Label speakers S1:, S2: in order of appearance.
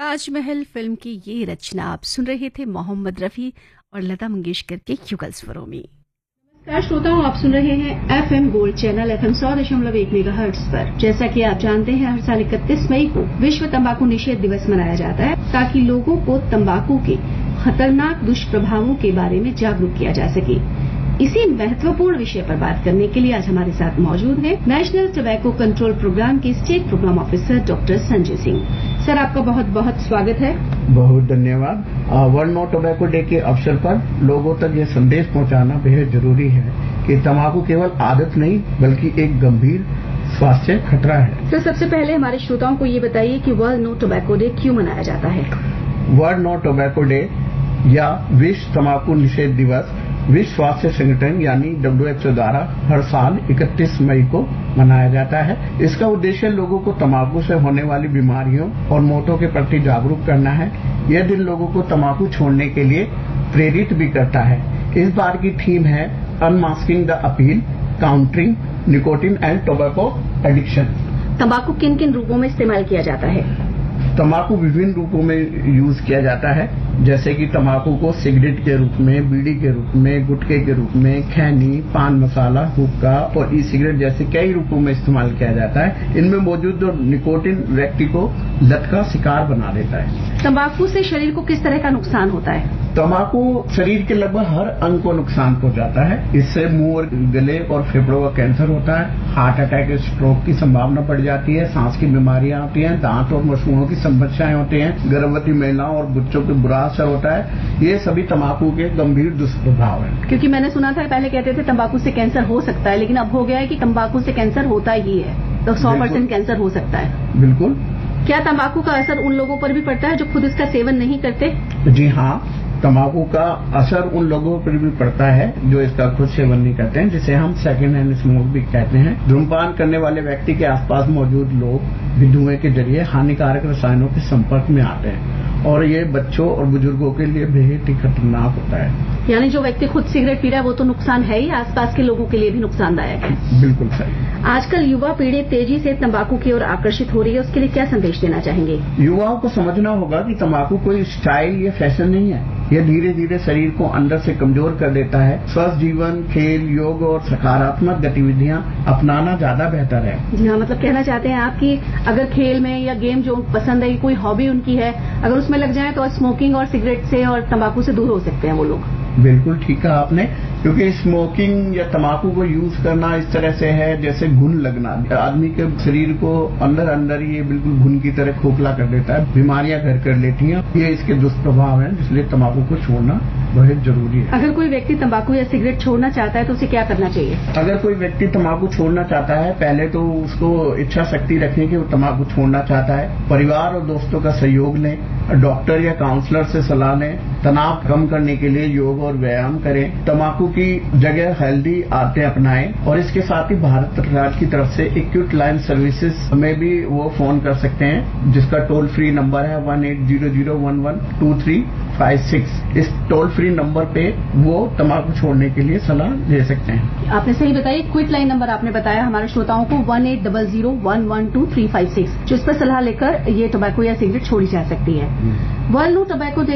S1: Taj Mahal film की ये रचना आप सुन रहे थे मोहम्मद रफी और लता मंगेशकर के युगल स्वरों में।
S2: नमस्कार श्रोताओं, आप सुन रहे हैं FM gold channel FM 100.1 megahertz पर। जैसा कि आप जानते हैं, हर साल 31 मई को विश्व तंबाकू निषेध दिवस मनाया जाता है ताकि लोगों को तंबाकू के खतरनाक दुष्प्रभावों के बारे में जागरूक किया जा सके। इसी महत्वपूर्ण विषय पर बात करने के लिए आज हमारे साथ मौजूद हैं नेशनल टोबैको कंट्रोल प्रोग्राम के state programme officer doctor Sanjay Singh. Sir, आपका बहुत बहुत स्वागत है।
S3: बहुत धन्यवाद। वर्ल्ड नो टोबैको डे के अवसर पर लोगों तक ये संदेश पहुंचाना बेहद जरूरी है कि तंबाकू केवल आदत नहीं बल्कि एक गंभीर स्वास्थ्य खतरा है।
S2: तो सबसे पहले हमारे श्रोताओं को ये बताइए कि वर्ल्ड नो टोबैको डे क्यों मनाया जाता है?
S3: वर्ल्ड नो टोबैको डे या विश्व तंबाकू निषेध दिवस विश्व स्वास्थ्य संगठन यानी WHO द्वारा हर साल 31 मई को मनाया जाता है। इसका उद्देश्य लोगों को तंबाकू से होने वाली बीमारियों और मौतों के प्रति जागरूक करना है। यह दिन लोगों को तंबाकू छोड़ने के लिए प्रेरित भी करता है। इस बार की थीम है unmasking the appeal, countering nicotine and tobacco addiction.
S2: तंबाकू किन किन रूपों में इस्तेमाल किया जाता है?
S3: तंबाकू विभिन्न रूपों में यूज किया जाता है, जैसे कि तंबाकू को सिगरेट के रूप में, बीड़ी के रूप में, गुटखे के रूप में, खैनी, पान मसाला, हुक्का और ई सिगरेट जैसे कई रूपों में इस्तेमाल किया जाता है। इनमें मौजूद निकोटिन व्यक्ति को लत का शिकार बना देता है।
S2: तंबाकू से शरीर को किस तरह का नुकसान होता है?
S3: तंबाकू शरीर के लगभग हर अंग को नुकसान पहुंचाता है। इससे मुंह और गले और फेफड़ों का कैंसर होता है, हार्ट अटैक, स्ट्रोक की संभावना बढ़ जाती है, सांस की बीमारियां आती हैं, दांत और मसूड़ों की समस्याएं होती हैं, गर्भवती महिलाओं और बच्चों पे बुरा असर होता है। ये सभी तंबाकू के गंभीर दुष्प्रभाव हैं।
S2: क्योंकि मैंने सुना था, पहले कहते थे तंबाकू से कैंसर हो सकता है, लेकिन अब हो गया है कि तंबाकू से कैंसर होता ही है, तो 100% कैंसर हो सकता है।
S3: बिल्कुल।
S2: क्या तंबाकू का असर उन लोगों पर भी पड़ता है जो खुद इसका सेवन नहीं करते?
S3: जी हाँ, तंबाकू का असर उन लोगों पर भी पड़ता है जो इसका खुद सेवन नहीं करते हैं, जिसे हम सेकेंड हैंड स्मोक भी कहते हैं। धूम्रपान करने वाले व्यक्ति के आसपास मौजूद लोग भी धुएं के जरिए हानिकारक रसायनों के संपर्क में आते हैं और ये बच्चों और बुजुर्गों के लिए बेहद ही खतरनाक होता है।
S2: यानी जो व्यक्ति खुद सिगरेट पी रहा है वो तो नुकसान है ही, आसपास के लोगों के लिए भी नुकसानदायक है।
S3: बिल्कुल सही।
S2: आजकल युवा पीढ़ी तेजी से तंबाकू की ओर आकर्षित हो रही है, उसके लिए क्या संदेश देना चाहेंगे?
S3: युवाओं को समझना होगा कि तंबाकू कोई स्टाइल या फैशन नहीं है। यह धीरे धीरे शरीर को अंदर से कमजोर कर देता है। स्वस्थ जीवन, खेल, योग और सकारात्मक गतिविधियां अपनाना ज्यादा बेहतर है।
S2: जी हाँ, मतलब कहना चाहते हैं आप कि अगर खेल में या गेम जो पसंद है, कोई हॉबी उनकी है, अगर उसमें लग जाए तो स्मोकिंग और सिगरेट से और तंबाकू से दूर हो सकते हैं वो लोग।
S3: बिल्कुल ठीक कहा आपने, क्योंकि स्मोकिंग या तंबाकू को यूज करना इस तरह से है जैसे घुन लगना। आदमी के शरीर को अंदर अंदर ये बिल्कुल घुन की तरह खोखला कर देता है, बीमारियां घर कर लेती हैं। ये इसके दुष्प्रभाव हैं, इसलिए तंबाकू को छोड़ना बहुत जरूरी है।
S2: अगर कोई व्यक्ति तंबाकू या सिगरेट छोड़ना चाहता है तो उसे क्या करना चाहिए?
S3: अगर कोई व्यक्ति तंबाकू छोड़ना चाहता है, पहले तो उसको इच्छा शक्ति रखें कि वो तंबाकू छोड़ना चाहता है। परिवार और दोस्तों का सहयोग लें, डॉक्टर या काउंसलर से सलाह लें, तनाव कम करने के लिए योग और व्यायाम करें, तंबाकू की जगह हेल्दी आदतें अपनाएं और इसके साथ ही भारत सरकार की तरफ से एक्यूट लाइन सर्विसेज में भी वो फोन कर सकते हैं, जिसका टोल फ्री नंबर है 1800112356। इस टोल फ्री नंबर पे वो तंबाकू छोड़ने के लिए सलाह ले सकते हैं।
S2: आपने सही बताया, क्विट लाइन नंबर आपने बताया हमारे श्रोताओं को 1800112356, जिस पर सलाह लेकर ये तंबाकू या सिगरेट छोड़ी जा सकती है। World no tobacco